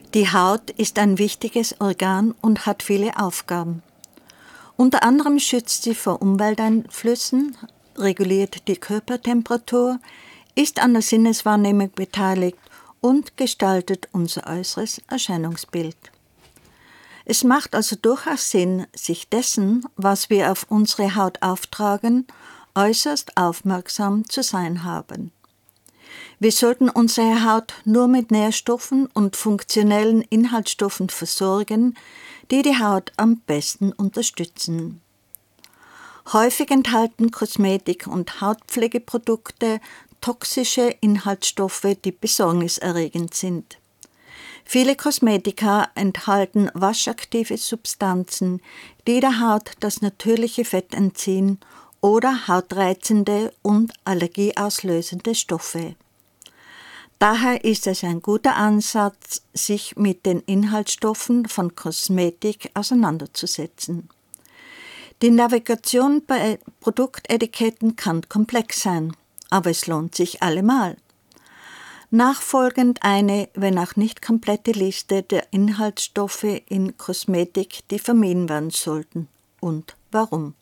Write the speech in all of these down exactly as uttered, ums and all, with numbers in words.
Die Haut ist ein wichtiges Organ und hat viele Aufgaben. Unter anderem schützt sie vor Umwelteinflüssen, reguliert die Körpertemperatur, ist an der Sinneswahrnehmung beteiligt und gestaltet unser äußeres Erscheinungsbild. Es macht also durchaus Sinn, sich dessen, was wir auf unsere Haut auftragen, äußerst aufmerksam zu sein haben. Wir sollten unsere Haut nur mit Nährstoffen und funktionellen Inhaltsstoffen versorgen, die die Haut am besten unterstützen. Häufig enthalten Kosmetik- und Hautpflegeprodukte toxische Inhaltsstoffe, die besorgniserregend sind. Viele Kosmetika enthalten waschaktive Substanzen, die der Haut das natürliche Fett entziehen, oder hautreizende und allergieauslösende Stoffe. Daher ist es ein guter Ansatz, sich mit den Inhaltsstoffen von Kosmetik auseinanderzusetzen. Die Navigation bei Produktetiketten kann komplex sein, aber es lohnt sich allemal. Nachfolgend eine, wenn auch nicht komplette Liste der Inhaltsstoffe in Kosmetik, die vermieden werden sollten und warum.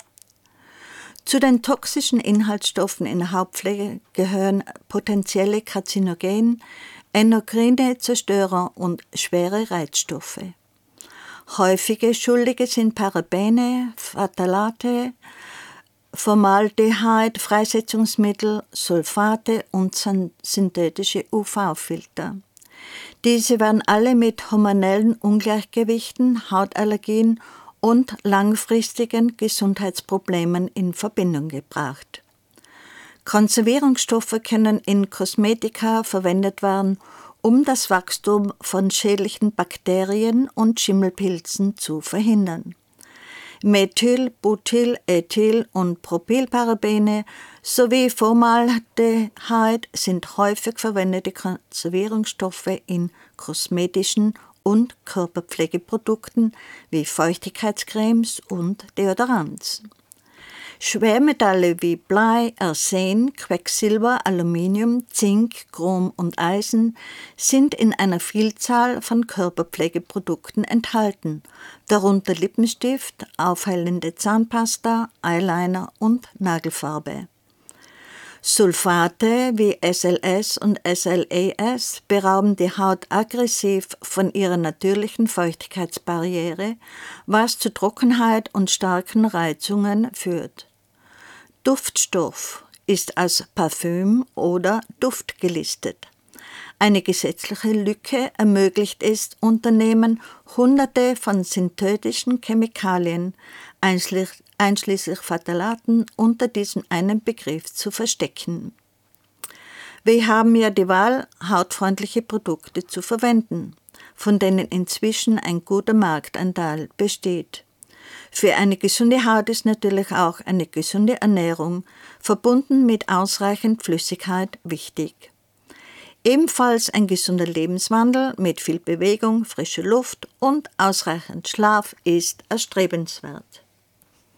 Zu den toxischen Inhaltsstoffen in der Hautpflege gehören potenzielle Karzinogen, endokrine Zerstörer und schwere Reizstoffe. Häufige Schuldige sind Parabene, Phthalate, Formaldehyd, Freisetzungsmittel, Sulfate und synthetische U V-Filter. Diese werden alle mit hormonellen Ungleichgewichten, Hautallergien und langfristigen Gesundheitsproblemen in Verbindung gebracht. Konservierungsstoffe können in Kosmetika verwendet werden, um das Wachstum von schädlichen Bakterien und Schimmelpilzen zu verhindern. Methyl-, Butyl-, Ethyl- und Propylparabene sowie Formaldehyd sind häufig verwendete Konservierungsstoffe in kosmetischen und Körperpflegeprodukten wie Feuchtigkeitscremes und Deodorants. Schwermetalle wie Blei, Arsen, Quecksilber, Aluminium, Zink, Chrom und Eisen sind in einer Vielzahl von Körperpflegeprodukten enthalten, darunter Lippenstift, aufhellende Zahnpasta, Eyeliner und Nagelfarbe. Sulfate wie S L S und S L E S berauben die Haut aggressiv von ihrer natürlichen Feuchtigkeitsbarriere, was zu Trockenheit und starken Reizungen führt. Duftstoff ist als Parfüm oder Duft gelistet. Eine gesetzliche Lücke ermöglicht es Unternehmen, Hunderte von synthetischen Chemikalien, einschließlich Phthalaten, unter diesem einen Begriff zu verstecken. Wir haben ja die Wahl, hautfreundliche Produkte zu verwenden, von denen inzwischen ein guter Marktanteil besteht. Für eine gesunde Haut ist natürlich auch eine gesunde Ernährung, verbunden mit ausreichend Flüssigkeit, wichtig. Ebenfalls ein gesunder Lebenswandel mit viel Bewegung, frischer Luft und ausreichend Schlaf ist erstrebenswert.